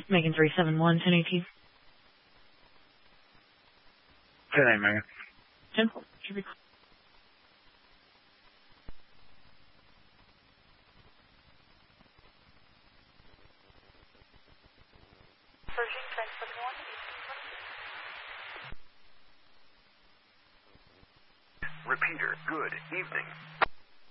Megan 371, 1018. 10-8, Megan. 10. Should be. Repeater, good evening.